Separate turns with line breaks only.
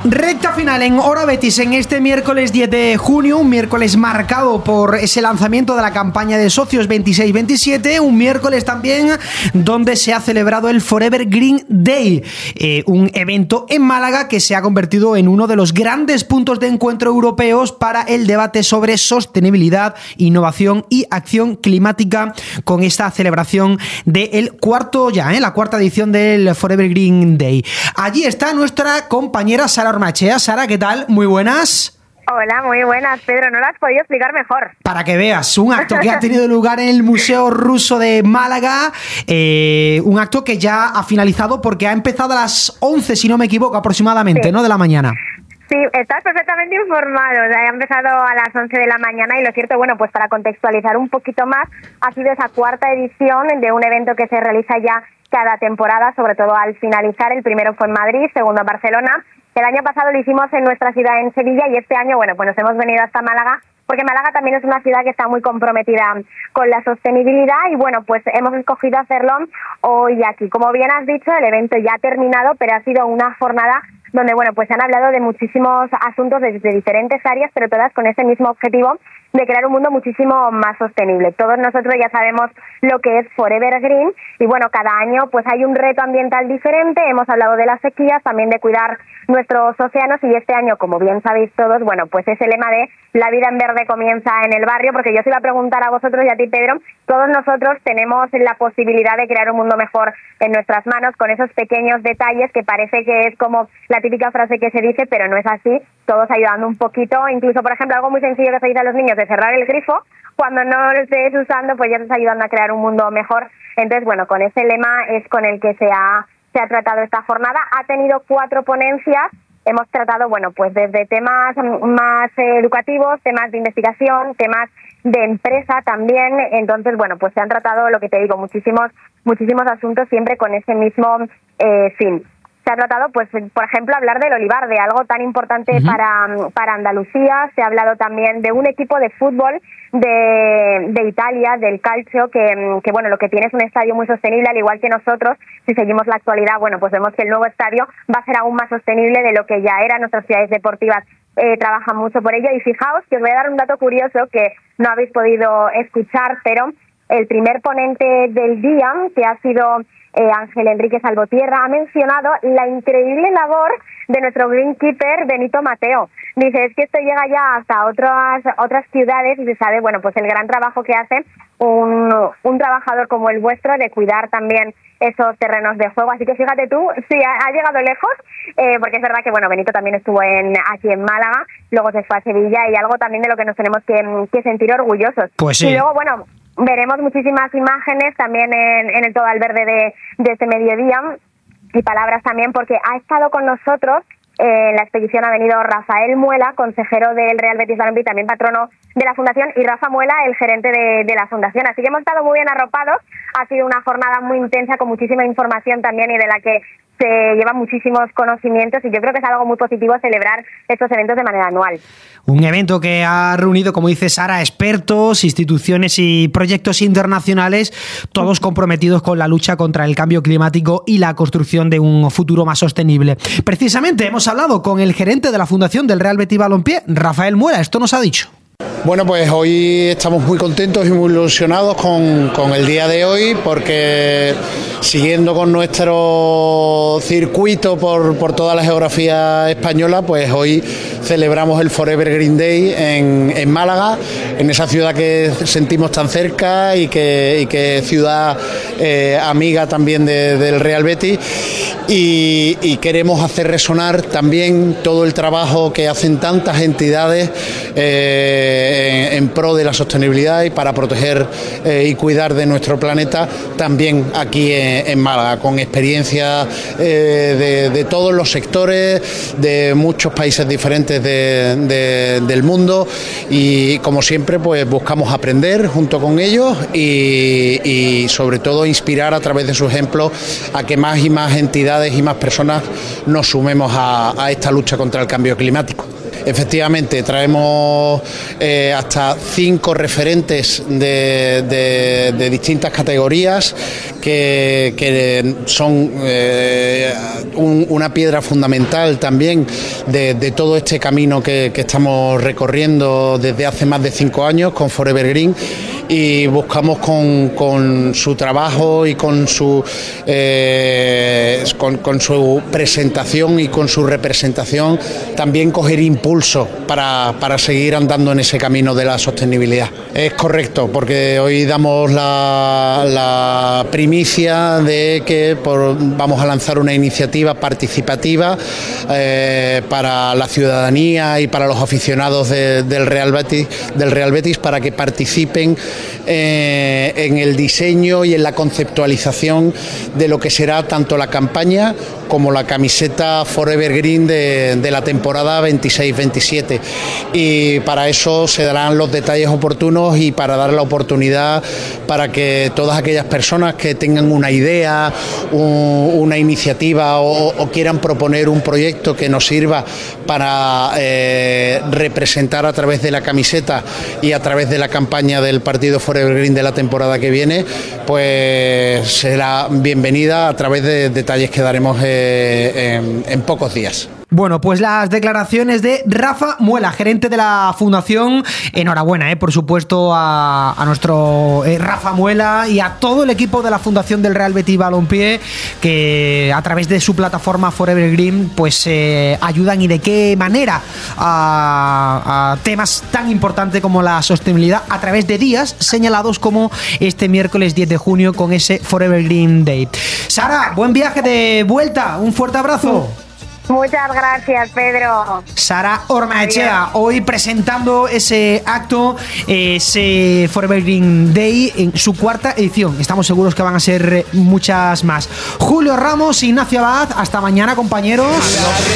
Recta final en Hora Betis en este miércoles 10 de junio, un miércoles marcado por ese lanzamiento de la campaña de socios 26-27, un miércoles también donde se ha celebrado el Forever Green Day, un evento en Málaga que se ha convertido en uno de los grandes puntos de encuentro europeos para el debate sobre sostenibilidad, innovación y acción climática, con esta celebración del la cuarta edición del Forever Green Day. Allí está nuestra compañera Sara Ormachea. Sara, ¿qué tal? Muy buenas.
Hola, muy buenas, Pedro. No lo has podido explicar mejor.
Para que veas, un acto que ha tenido lugar en el Museo Ruso de Málaga, un acto que ya ha finalizado porque ha empezado a las 11, si no me equivoco, aproximadamente, sí, ¿no? De la mañana.
Sí, estás perfectamente informado. Ha empezado a las 11 de la mañana y lo cierto, bueno, pues para contextualizar un poquito más, ha sido esa cuarta edición de un evento que se realiza ya cada temporada, sobre todo al finalizar. El primero fue en Madrid, segundo en Barcelona. El año pasado lo hicimos en nuestra ciudad, en Sevilla, y este año, bueno, pues nos hemos venido hasta Málaga, porque Málaga también es una ciudad que está muy comprometida con la sostenibilidad y, bueno, pues hemos escogido hacerlo hoy aquí. Como bien has dicho, el evento ya ha terminado, pero ha sido una jornada donde, bueno, pues se han hablado de muchísimos asuntos desde diferentes áreas, pero todas con ese mismo objetivo de crear un mundo muchísimo más sostenible. Todos nosotros ya sabemos lo que es Forever Green y, bueno, cada año pues hay un reto ambiental diferente. Hemos hablado de las sequías, también de cuidar nuestros océanos, y este año, como bien sabéis todos, bueno, pues ese lema de la vida en verde comienza en el barrio, porque yo os iba a preguntar a vosotros y a ti, Pedro, todos nosotros tenemos la posibilidad de crear un mundo mejor en nuestras manos con esos pequeños detalles que parece que es como la típica frase que se dice, pero no es así, todos ayudando un poquito, incluso, por ejemplo, algo muy sencillo que se dice a los niños de cerrar el grifo, cuando no lo estés usando, pues ya estás ayudando a crear un mundo mejor. Entonces, bueno, con ese lema es con el que se ha tratado esta jornada. Ha tenido 4 ponencias. Hemos tratado, bueno, pues desde temas más educativos, temas de investigación, temas de empresa también. Entonces, bueno, pues se han tratado, lo que te digo, muchísimos asuntos siempre con ese mismo fin. Se ha tratado, pues, por ejemplo, hablar del olivar, de algo tan importante para Andalucía. Se ha hablado también de un equipo de fútbol de Italia, del Calcio, que bueno, lo que tiene es un estadio muy sostenible, al igual que nosotros. Si seguimos la actualidad, bueno, pues vemos que el nuevo estadio va a ser aún más sostenible de lo que ya eran. Nuestras ciudades deportivas trabajan mucho por ello. Y fijaos que os voy a dar un dato curioso que no habéis podido escuchar, pero el primer ponente del día, que ha sido Ángel Enrique Salvotierra, ha mencionado la increíble labor de nuestro greenkeeper Benito Mateo. Dice, es que esto llega ya hasta otras ciudades y se sabe, bueno, pues el gran trabajo que hace un trabajador como el vuestro de cuidar también esos terrenos de juego. Así que fíjate tú, sí, ha llegado lejos, porque es verdad que, bueno, Benito también estuvo aquí en Málaga, luego se fue a Sevilla, y algo también de lo que nos tenemos que sentir orgullosos.
Pues sí.
Y luego, bueno, veremos muchísimas imágenes también en el Todo al Verde de este mediodía, y palabras también, porque ha estado con nosotros en la expedición, ha venido Rafael Muela, consejero del Real Betis Balompié, también patrono de la Fundación, y Rafa Muela, el gerente de la Fundación. Así que hemos estado muy bien arropados. Ha sido una jornada muy intensa, con muchísima información también, y de la que se llevan muchísimos conocimientos, y yo creo que es algo muy positivo celebrar estos eventos de manera anual.
Un evento que ha reunido, como dice Sara, expertos, instituciones y proyectos internacionales, todos comprometidos con la lucha contra el cambio climático y la construcción de un futuro más sostenible. Precisamente hemos hablado con el gerente de la Fundación del Real Betis Balompié, Rafael Muela. Esto nos ha dicho.
Bueno, pues hoy estamos muy contentos y muy ilusionados con el día de hoy, porque siguiendo con nuestro circuito por toda la geografía española, pues hoy celebramos el Forever Green Day en Málaga, en esa ciudad que sentimos tan cerca y que ciudad amiga también del Real Betis, y queremos hacer resonar también todo el trabajo que hacen tantas entidades en pro de la sostenibilidad y para proteger y cuidar de nuestro planeta, también aquí en Málaga, con experiencia de todos los sectores, de muchos países diferentes del mundo, y como siempre pues buscamos aprender junto con ellos y sobre todo inspirar a través de su ejemplo a que más y más entidades y más personas nos sumemos a esta lucha contra el cambio climático. efectivamente traemos hasta 5 referentes de distintas categorías que son una piedra fundamental también de todo este camino que estamos recorriendo desde hace más de 5 años con Forever Green, y buscamos con su trabajo y con su presentación y con su representación también coger impulso para seguir andando en ese camino de la sostenibilidad. Es correcto, porque hoy damos la primicia de que vamos a lanzar una iniciativa participativa para la ciudadanía y para los aficionados del Real Betis para que participen en el diseño y en la conceptualización de lo que será tanto la campaña como la camiseta Forever Green de la temporada 26-27, y para eso se darán los detalles oportunos y para dar la oportunidad para que todas aquellas personas que tengan una idea, una iniciativa o quieran proponer un proyecto que nos sirva para representar a través de la camiseta y a través de la campaña del partido Forever Green de la temporada que viene, pues será bienvenida a través de detalles que daremos en pocos días.
Bueno, pues las declaraciones de Rafa Muela, gerente de la Fundación. Enhorabuena, por supuesto, a nuestro Rafa Muela y a todo el equipo de la Fundación del Real Betis Balompié, que a través de su plataforma Forever Green pues ayudan, y de qué manera, a temas tan importantes como la sostenibilidad a través de días señalados como este miércoles 10 de junio con ese Forever Green Day. Sara, buen viaje de vuelta, un fuerte abrazo.
Muchas gracias, Pedro.
Sara Ormaechea, hoy presentando ese acto, ese Forever Green Day en su 4ª edición. Estamos seguros que van a ser muchas más. Julio Ramos, Ignacio Abad, hasta mañana, compañeros.